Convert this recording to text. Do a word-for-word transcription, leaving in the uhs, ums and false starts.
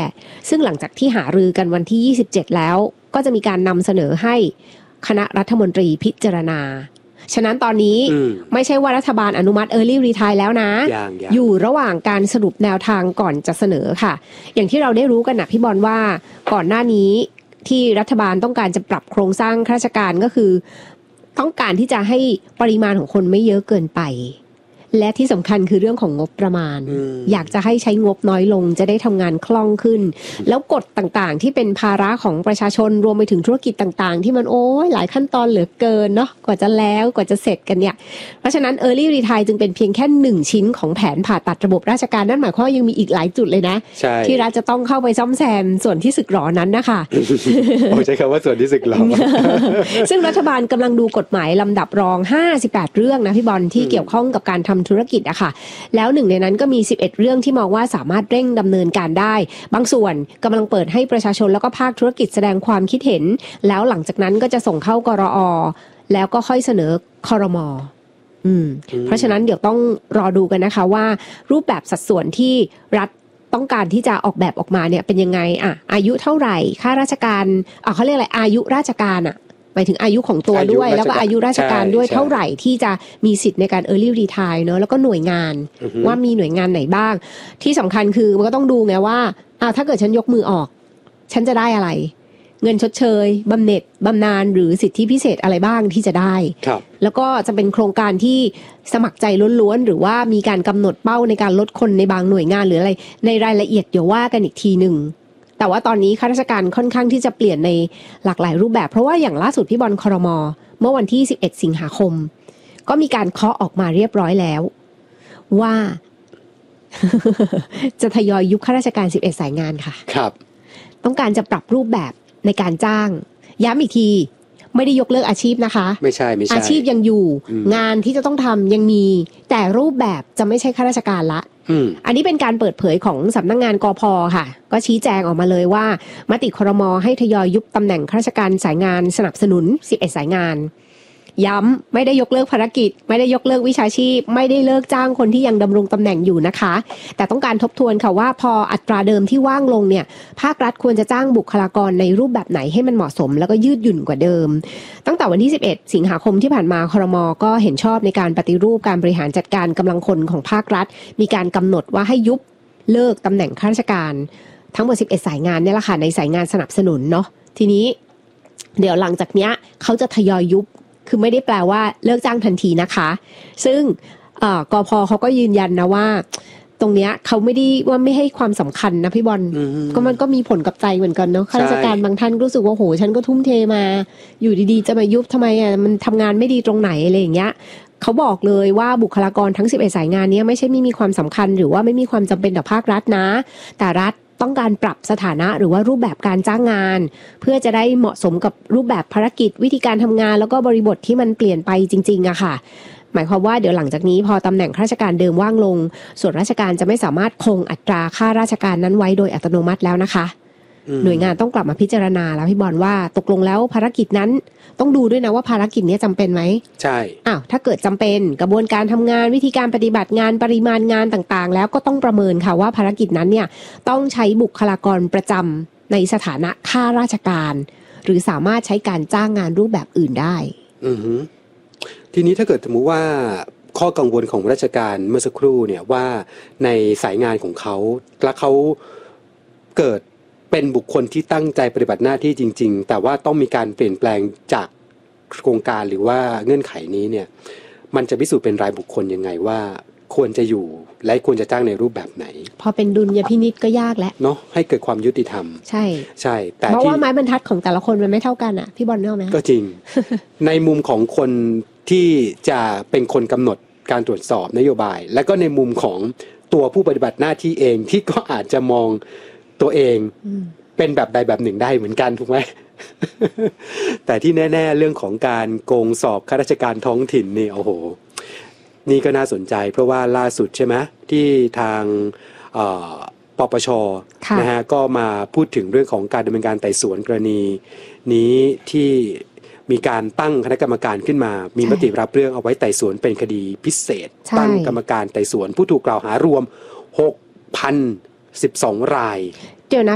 ซึ่งหลังจากที่หารือกันวันที่ยี่สิบเจ็ดแล้วก็จะมีการนำเสนอให้คณะรัฐมนตรีพิจารณาฉะนั้นตอนนี้ไม่ใช่ว่ารัฐบาลอนุมัติ Early Retire แล้วนะอยู่ระหว่างการสรุปแนวทางก่อนจะเสนอค่ะอย่างที่เราได้รู้กันนะพี่บอลว่าก่อนหน้านี้ที่รัฐบาลต้องการจะปรับโครงสร้างข้าราชการก็คือต้องการที่จะให้ปริมาณของคนไม่เยอะเกินไปและที่สำคัญคือเรื่องของงบประมาณ อ, อยากจะให้ใช้งบน้อยลงจะได้ทำงานคล่องขึ้นแล้วกฎต่างๆที่เป็นภาระของประชาชนรวมไปถึงธุรกิจต่างๆที่มันโอ้ยหลายขั้นตอนเหลือเกินเนาะกว่าจะแล้วกว่าจะเสร็จกันเนี่ยเพราะฉะนั้น Early Retire จึงเป็นเพียงแค่หนึ่งชิ้นของแผนผ่าตัดระบบราชการนั่นหมายความว่ายังมีอีกหลายจุดเลยนะที่รัฐจะต้องเข้าไปซ่อมแซมส่วนที่สึกหรอนั้นนะคะโอ้ใช้คำว่าส่วนที่สึกหรอซึ่งรัฐบาลกำลังดูกฎหมายลำดับรองห้าสิบแปดเรื่องนะพี่บอลที่เกี่ยวข้องกับการทำธุรกิจอะค่ะแล้วหนึ่งในนั้นก็มีสิบเอ็ดเรื่องที่มองว่าสามารถเร่งดำเนินการได้บางส่วนกำลังเปิดให้ประชาชนแล้วก็ภาคธุรกิจแสดงความคิดเห็นแล้วหลังจากนั้นก็จะส่งเข้ากรอ.แล้วก็ค่อยเสนอครม.อืมเพราะฉะนั้นเดี๋ยวต้องรอดูกันนะคะว่ารูปแบบสัดส่วนที่รัฐต้องการที่จะออกแบบออกมาเนี่ยเป็นยังไงอ่ะอายุเท่าไหร่ข้าราชการอ่ะเขาเรียกอะไรอายุราชการอ่ะหมายถึงอายุของตัวด้วยแล้วก็อายุราชการด้วยเท่าไหร่ที่จะมีสิทธิ์ในการ Early Retire เนอะแล้วก็หน่วยงานว่ามีหน่วยงานไหนบ้างที่สำคัญคือมันก็ต้องดูไงว่าอ้าวถ้าเกิดฉันยกมือออกฉันจะได้อะไรเงินชดเชยบำเหน็จบำนาญหรือสิทธิพิเศษอะไรบ้างที่จะได้แล้วก็จะเป็นโครงการที่สมัครใจล้วนๆหรือว่ามีการกำหนดเป้าในการลดคนในบางหน่วยงานหรืออะไรในรายละเอียดเดี๋ยวว่ากันอีกทีหนึ่งแต่ว่าตอนนี้ข้าราชการค่อนข้างที่จะเปลี่ยนในหลากหลายรูปแบบเพราะว่าอย่างล่าสุดพี่บอลครม.เมื่อวันที่สิบเอ็ดสิงหาคมก็มีการเคาะออกมาเรียบร้อยแล้วว่า จะทยอยยุบข้าราชการสิบเอ็ดสายงานค่ะครับต้องการจะปรับรูปแบบในการจ้างย้ำอีกทีไม่ได้ยกเลิกอาชีพนะคะไม่ใช่ไม่ใช่อาชีพยังอยู่งานที่จะต้องทำยังมีแต่รูปแบบจะไม่ใช่ข้าราชการละอันนี้เป็นการเปิดเผยของสำนักงานกพ.ค่ะก็ชี้แจงออกมาเลยว่ามติครม.ให้ทยอยยุบตำแหน่งข้าราชการสายงานสนับสนุนสิบเอ็ดสายงานย้ำไม่ได้ยกเลิกภารกิจไม่ได้ยกเลิกวิชาชีพไม่ได้เลิกจ้างคนที่ยังดำรงตำแหน่งอยู่นะคะแต่ต้องการทบทวนค่ะว่าพออัตราเดิมที่ว่างลงเนี่ยภาครัฐควรจะจ้างบุคลากรในรูปแบบไหนให้มันเหมาะสมแล้วก็ยืดหยุ่นกว่าเดิมตั้งแต่วันที่สิบเอ็ดสิงหาคมที่ผ่านมาครม.ก็เห็นชอบในการปฏิรูปการบริหารจัดการกำลังคนของภาครัฐมีการกำหนดว่าให้ยุบเลิกตำแหน่งข้าราชการทั้งหมดสิบเอ็ดสายงานเนี่ยแหละค่ะในสายงานสนับสนุนเนาะทีนี้เดี๋ยวหลังจากเนี้ยเขาจะทยอยยุบคือไม่ได้แปลว่าเลิกจ้างทันทีนะคะซึ่งกพ.เขาก็ยืนยันนะว่าตรงเนี้ยเขาไม่ได้ว่าไม่ให้ความสำคัญนะพี่บอลก็มันก็มีผลกับใจเหมือนกันเนาะข้าราชการบางท่านรู้สึกว่าโหฉันก็ทุ่มเทมาอยู่ดีๆจะมายุบทำไมอ่ะมันทำงานไม่ดีตรงไหนอะไรอย่างเงี้ยเขาบอกเลยว่าบุคลากรทั้งสิบเอ็ดสายงานนี้ไม่ใช่ไม่มีความสำคัญหรือว่าไม่มีความจำเป็นต่อภาครัฐนะแต่รัฐต้องการปรับสถานะหรือว่ารูปแบบการจ้างงานเพื่อจะได้เหมาะสมกับรูปแบบภารกิจวิธีการทำงานแล้วก็บริบทที่มันเปลี่ยนไปจริงๆอะค่ะหมายความว่าเดี๋ยวหลังจากนี้พอตำแหน่งข้าราชการเดิมว่างลงส่วนราชการจะไม่สามารถคงอัตราค่าราชการนั้นไว้โดยอัตโนมัติแล้วนะคะหน่วยงานต้องกลับมาพิจารณาแล้วพี่บอลว่าตกลงแล้วภารกิจนั้นต้องดูด้วยนะว่าภารกิจนี้จำเป็นไหมใช่อ้าวถ้าเกิดจำเป็นกระบวนการทำงานวิธีการปฏิบัติงานปริมาณงานต่างๆแล้วก็ต้องประเมินค่ะว่าภารกิจนั้นเนี่ยต้องใช้บุคลากรประจำในสถานะข้าราชการหรือสามารถใช้การจ้างงานรูปแบบอื่นได้อือฮึทีนี้ถ้าเกิดสมมุติว่าข้อกังวลของราชการเมื่อสักครู่เนี่ยว่าในสายงานของเขาและเขาเกิดเป็นบุคคลที่ตั้งใจปฏิบัติหน้าที่จริงๆแต่ว่าต้องมีการเปลี่ยนแปลงจากโครงการหรือว่าเงื่อนไขนี้เนี่ยมันจะพิสูจน์เป็นรายบุคคลยังไงว่าควรจะอยู่และควรจะจ้างในรูปแบบไหนพอเป็นดุลยพินิจก็ยากแล้วเนาะให้เกิดความยุติธรรมใช่ใช่แต่เพราะว่าไม้บรรทัดของแต่ละคนมันไม่เท่ากันอ่ะพี่บอลเนอะไหมก็จริง ในมุมของคนที่จะเป็นคนกำหนดการตรวจสอบนโยบายและก็ในมุมของตัวผู้ปฏิบัติหน้าที่เองที่ก็อาจจะมองตัวเองเป็นแบบใดแบบหนึ่งได้เหมือนกันถูกไหม แต่ที่แน่ๆเรื่องของการโกงสอบข้าราชการท้องถิ่นนี่โอ้โหนี่ก็น่าสนใจเพราะว่าล่าสุดใช่ไหมที่ทางปปช.นะฮะก็มาพูดถึงเรื่องของการดำเนินการไต่สวนกรณีนี้ที่มีการตั้งคณะกรรมการขึ้นมามีมติรับเรื่องเอาไว้ไต่สวนเป็นคดีพิเศษตั้งกรรมการไต่สวนผู้ถูกกล่าวหารวม หกพันสิบสอง ราย